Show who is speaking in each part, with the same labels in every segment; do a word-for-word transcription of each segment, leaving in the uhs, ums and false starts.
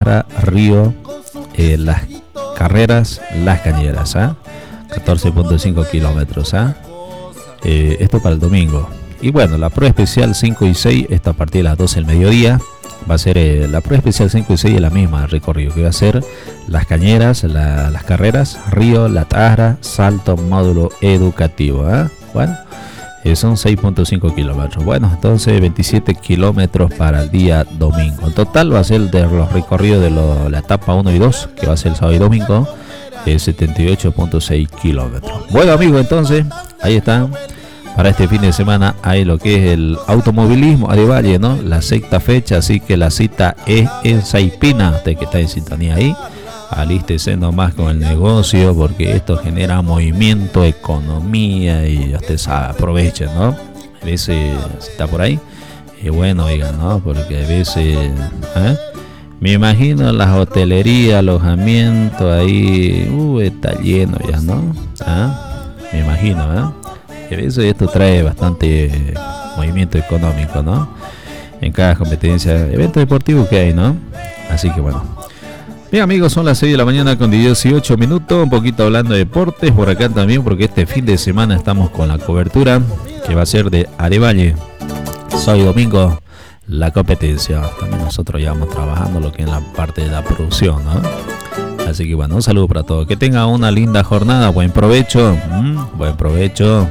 Speaker 1: Río, eh, Las Carreras, Las Cañeras, ¿ah? catorce punto cinco kilómetros, ¿ah? Eh, esto para el domingo. Y bueno, la prueba especial cinco y seis, esto a partir de las doce del mediodía. Va a ser eh, la prueba especial cinco y seis, es la misma el recorrido que va a ser Las Cañeras, la, Las Carreras, Río, La Tajara, Salto, módulo educativo, ¿eh? Bueno, eh, son seis punto cinco kilómetros. Bueno, entonces veintisiete kilómetros para el día domingo. En total va a ser de los recorridos de lo, la etapa uno y dos, que va a ser el sábado y domingo, eh, setenta y ocho punto seis kilómetros. Bueno, amigos, entonces ahí están. Para este fin de semana hay lo que es el automovilismo Adevalle, ¿no? La sexta fecha, así que la cita es en Saipina. Usted que está en sintonía ahí, alístese nomás con el negocio, porque esto genera movimiento, economía, y usted sabe, aprovechen, ¿no? A veces, si está por ahí, y bueno, oigan, ¿no? Porque a veces, ¿eh? Me imagino las hotelerías, alojamientos ahí, uh, está lleno ya, ¿no? ¿Ah? Me imagino, ¿eh? Eso, esto trae bastante movimiento económico, ¿no? En cada competencia, evento deportivo que hay, ¿no? Así que bueno. Bien, amigos, son las seis de la mañana con dieciocho minutos. Un poquito hablando de deportes por acá también, porque este fin de semana estamos con la cobertura que va a ser de Adevalle. Sábado y domingo, la competencia. También nosotros ya vamos trabajando lo que es la parte de la producción, ¿no? Así que bueno, un saludo para todos. Que tengan una linda jornada, buen provecho, mmm, buen provecho.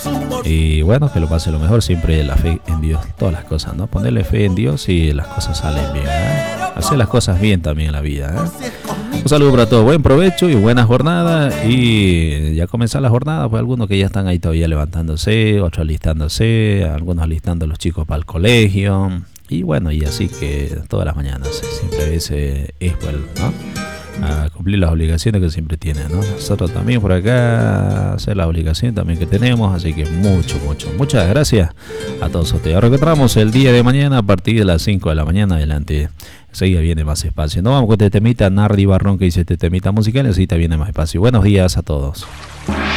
Speaker 1: Y bueno, que lo pase lo mejor, siempre la fe en Dios, todas las cosas, ¿no? Ponerle fe en Dios y las cosas salen bien, ¿eh? Hacer las cosas bien también en la vida, ¿eh? Un saludo para todos, buen provecho y buena jornada. Y ya comenzó la jornada, pues algunos que ya están ahí todavía levantándose, otros alistándose, algunos alistando a los chicos para el colegio. Y bueno, y así que todas las mañanas siempre ese es bueno, ¿no? A cumplir las obligaciones que siempre tienen, ¿no? Nosotros también por acá hacer las obligaciones también que tenemos, así que mucho, mucho, muchas gracias a todos ustedes. Ahora que encontramos el día de mañana a partir de las cinco de la mañana adelante. Enseguida viene más espacio. No vamos con este temita, Nardi Barrón que dice este temita musical, enseguida viene más espacio. Buenos días a todos.